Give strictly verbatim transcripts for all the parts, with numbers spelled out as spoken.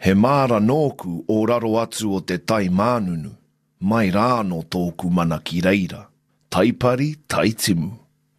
He māra nōku o raro atu o te tai mānunu, mai rā no tōku mana ki reira, taipari taitimu.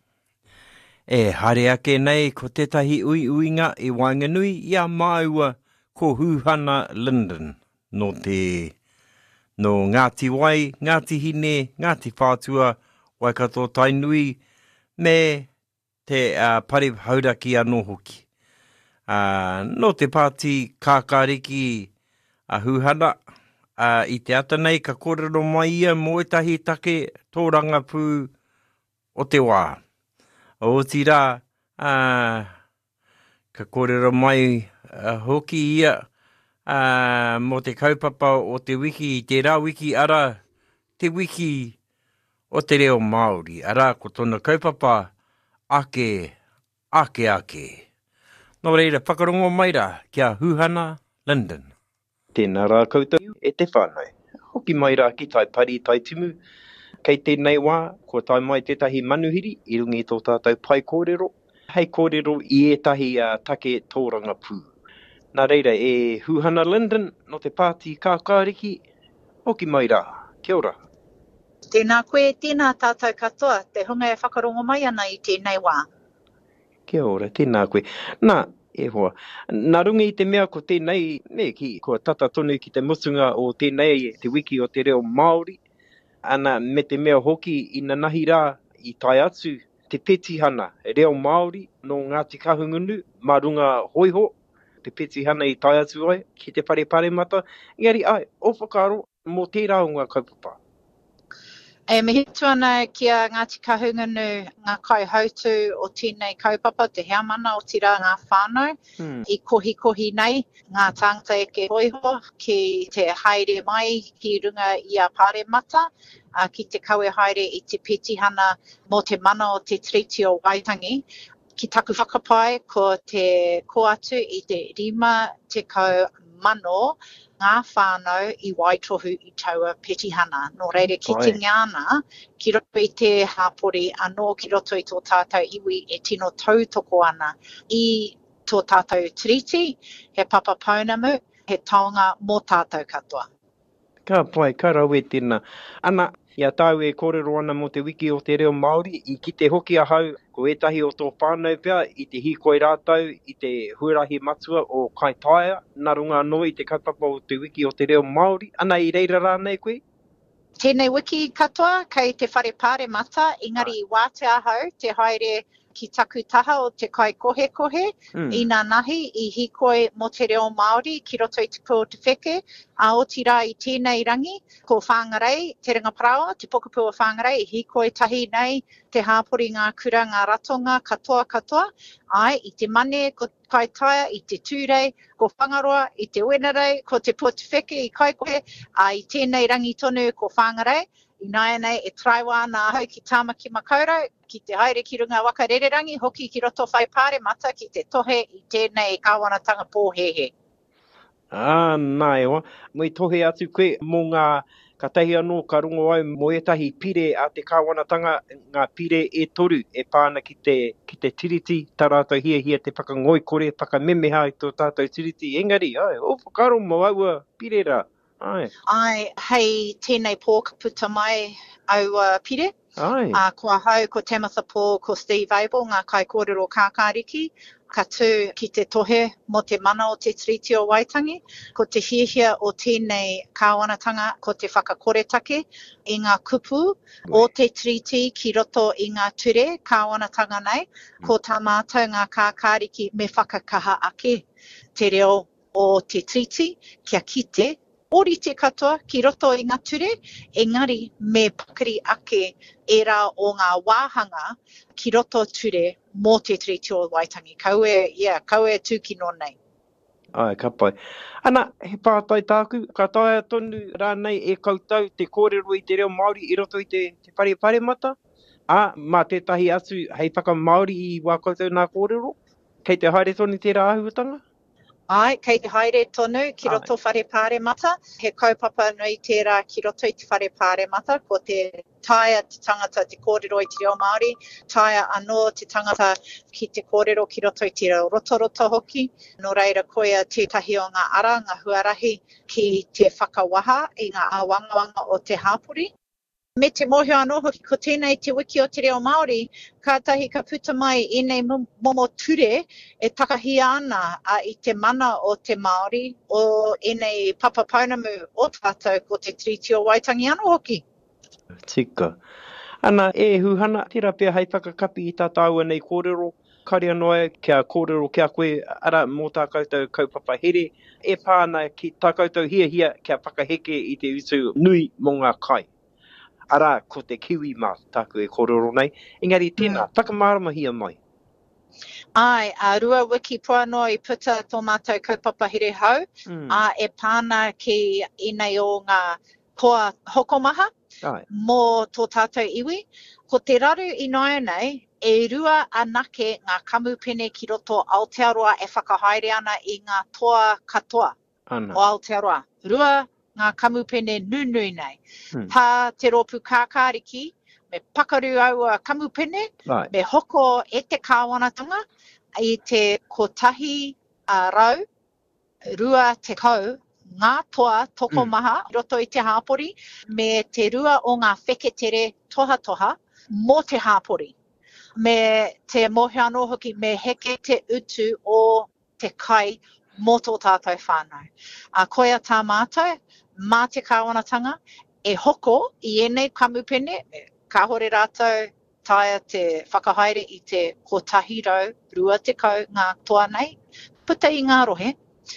E haere ake nei ko tētahi ui uinga i Wainganui ia māua ko Huhana Linden no te no Ngāti Wai, Ngāti Hine, Ngāti Whātua, Waikato Tainui me te uh, pare hauraki anō hoki. Uh, no te pāti kākāriki a Huhana uh, i te ata nei ka kōrero mai ia mo etahi take tōranga pū o te wā. O tira, uh, ka kōrero mai uh, hoki ia uh, mo te kaupapa o te wiki, te rā wiki ara, te wiki o te reo Māori. Ara ko tōna kaupapa ake, ake ake. Nō reira, whakarongo mai rā, kia Huhana Linden. Tēnā rā koutou e te whānau. Hoki mai rā ki tai pari tai timu. Kei tēnei wā, ko tai mai tētahi manuhiri, i rungi tō tātou pai kōrero. Hei kōrero i etahi uh, take tōranga pū. Nā reira, e Huhana Linden no te pāti kākāriki. Hoki mai rā, kia ora. Tēnā koe, tēnā tātou katoa, te hunga e whakarongo mai ana i tēnei wā. Kia ora, tēnā koe. Nā, e hoa, nā runga i te mea ko tēnei, me ki, ko tata tonu ki te musunga o tēnei, te wiki o te reo Māori. Ana me te mea hoki i na nahi rā i tai atu te petihana reo Māori no Ngāti Kahungunu, mā runga hoiho, te petihana i tai atu ai, ki te pare pare mata. Engari ai, o whakaro mō tērā o ngā kaupapa. E mihi tuana kia Ngāti Kahungunu ngā kai hautu o tēnei kaupapa, te heamana o tira ngā whānau, hmm. i kohi kohi nei, ngā tāngata e ke hoiho, ki te haere mai ki runga i a pare mata, a ki te kaue haere i te petihana mō te mana o te treaty o Waitangi. Ki taku whakapai ko te ko atu i te rima te kau mano, ngā whānau i Waitohu i taua petihana. Nō reire, ki te ngāna, ki roto i te hāpori anō ki roto i tō tātou iwi e tino tautoko ana i tō tātou treaty, he papa paunamu, he taonga mō tātou katoa. Ka pai, ka rau e tēnā. Ana, ia tāu e kōrero ana mo te wiki o te reo Māori, i ki te hoki a hau, ko etahi o tō whānau pia, i te hikoi rātau, i te huarahi matua o Kai Taia, nā runga anō i te kaupapa o te wiki o te reo Māori. Ana i reira rānei koe? Tēnei wiki katoa, kei te whare pāre mata, ingari i wāte ahau, te haere ki taku taha o te kai kohe kohe, mm. i nā nahi i hikoi mo te reo Māori ki roto i te ko te wheke, a o tira i tēnei rangi, ko whāngarei, te ringa parawa, te pokapū o whāngarei, i hikoi tahi nei, te hāpori ngā kura, ngā ratonga, katoa katoa, ai, i te mane, ko Kai Taia, i te tūrei, ko whangaroa, i te wenerei, ko te po te wheke i kai kohe, a i tēnei rangi tonu ko whāngarei, i nāia nei e traiwa nā hau ki tāmaki makaurau, ki te haere ki runga waka rererangi, hoki ki roto whai pāre mata ki te tohe i tēnei kāwanatanga pōhehe. Ah, nā ewa. Moi tohe atu koe mō ngā katahi anō ka rongo au mo etahi pire a te kāwanatanga, ngā pire e toru e pāna ki te, ki te tiriti, tā rātou hia hia te whakangoikore, whakamemeha i tō tātou tiriti. Engari, ai, o whakaro mo aua pire rā. Ai. Ai, hei tēnei pōkaputa mai aua pire. Ai. Uh, kua hau ko Tamitha Paul, ko Steve Abel, ngā kai kōrero kākāriki, ka tū ki te tohe mo te mana o te treaty o Waitangi, ko te hiahia o tēnei kāwanatanga, ko te whakakoretake i ngā kupu o te treaty ki roto i ngā ture kāwanatanga nei, ko tā mātou ngā kākāriki me whakakaha ake te reo o te treaty, kia kite, orite katoa ki roto i ngā ture, engari me pakari ake e rā o ngā wāhanga ki roto ture mō te treaty o Waitangi. Kaue, yeah, kaue tūkino nei. Ai, ka pai. Ana, he pātai tāku, ka taia tonu rānei e koutou te kōrero i te reo Māori i roto i te, te pare pare mata. A, mā tētahi atu, hei whaka Māori i wā koutou nā kōrero. Kei te haere tonu te rāhuatanga? Ai, kei te haere tonu ki roto whare pāre mata. He kaupapa nui tērā ki roto i te whare pāre mata, ko te taia te tangata te kōrero i te reo Māori, taia anō te tangata ki te kōrero ki roto i te reo roto-roto hoki. No reira koia tētahi o ngā ara, ngā huarahi ki te whakawaha i ngā awangawanga o te hāpuri. Me te mōhio anō hoki ko tēnei te wiki o te reo Māori, kātahi ka puta mai i nei momo ture e takahia ana a i te mana o te Māori o i nei papa paunamu o tātou ko te Tiriti o Waitangi anō hoki. Tika. Ana e huhana, tira pia hei whakakapi i tā tāua nei kōrero, kari anoa kia kōrero kia koe ara mō tā koutou kaupapa here, e pāna ki tā koutou hia hia kia whakaheke i te utu nui mō ngā kai. Ara, ko te kiwi mā tāku e kōrero nei. Engari, tēnā, mm. whakamāramahia mai. Ai, a rua wiki poa noa i puta tō mātou kaupapa here hau, mm. a e pāna ki i nei o ngā koa hokomaha, Ai. Mō tō tātou iwi. Ko te raru i noia nei, e rua anake ngā kamupene ki roto Aotearoa e whakahaere ana i ngā toa katoa ana. O Aotearoa. Rua ngā kamupene nunui nei. Hmm. Tā te ropu kākāriki, me pakaru au a kamupene, right. Me hoko e te kāwanatanga, i te kotahi a rau, rua te kau, ngā toa toko mm. maha, roto i te hāpori, me te rua o ngā wheketere toha toha, mō te hāpori. Me te mohe anō hoki, me heke te utu o te kai mō tō tātou whānau. A koia tā mātou, mā te kāwanatanga, e hoko i enei kamupene, ka hore rātou taia te whakahaere i te kotahi rau, rua te kau ngā toa nei, puta i ngā rohe,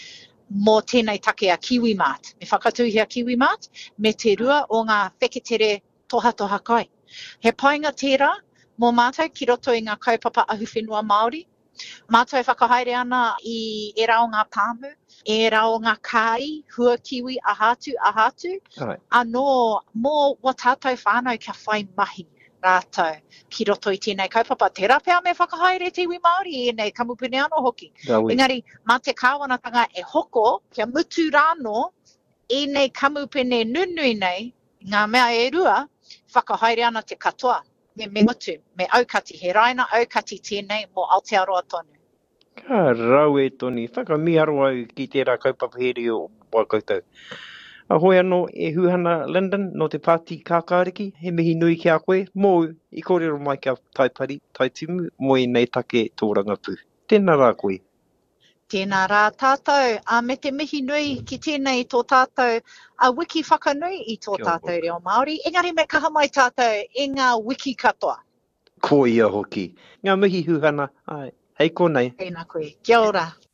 mō tēnei take a Kiwi Mart. Me whakatuhi a Kiwi Mart, me te rua o ngā wheketere toha toha kai. He painga tērā, mō mātou ki roto i ngā kaupapa ahuwhenua Māori. Mātou whakahaere ana i e rao ngā pāmu, e rao ngā kāi, hua kiwi, ahatu, ahatu. Right. Anō, mō wa tātou whānau kia whai mahi rātou ki roto i tēnei kaupapa. Tērā pēr me whakahaere te iwi Māori e nei kamupene anō hoki. Dawi. Engari, mā te kāwanatanga e hoko, kia mutu rāno, e nei kamupene nunui nei, ngā mea e rua, whakahaere ana te katoa. Me, me mutu, me aukati, he raina aukati tēnei mō Aotearoa tonu. Ka rau e toni, whakamiaro au ki tērā kaupapa here o wā koutou. Ahoi anō e huhana Lyndon no te pāti kākāriki, he mihi nui ki a koe, mō i kōrero mai kia taipari, taitimu, mō i nei take tō rangapū. Tēnā rā koe. Tēnā rā tātou, a me te mihi nui ki tēnei tō tātou, a wiki whakanui i tō tātou reo Māori, engari me kaha mai tātou e ngā wiki katoa. Ko ia hoki. Ngā mihi huhana, ai, hei konei. Tēnā koe, kia ora.